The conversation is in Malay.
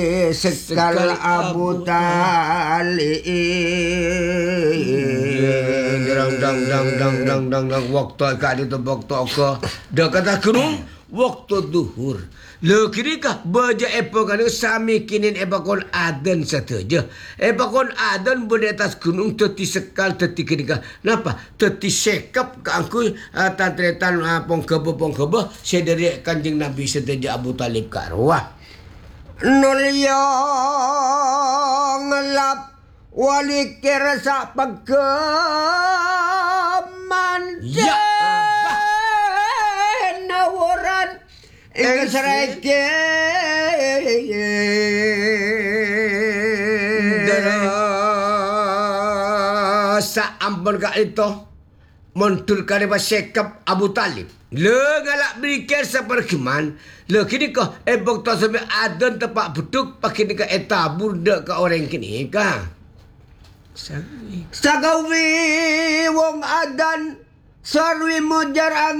sekal Abu Talib. Dang waktu kat dia tu waktu ke dah kata kunung waktu duhur le kini kah baja epo kan sami kinin epakon adan saja epakon adan ber atas gunung teti sekal teti kini kah napa teti sekap ka angku tantretan pongkebo sedere Kanjeng Nabi seteja Abu Talib ka ruah nol yang ngelap wali kerasa pegeman Ya nawaran Sereke Derasa ampun kak itu Montul kariba sekap Abu Talib le ngalak berikir sepergiman le kini kah ebok tak sampai adan tepak beduk pakai ni kah etabur dek ke orang kini kah Sagawi wong adan sarwi mujar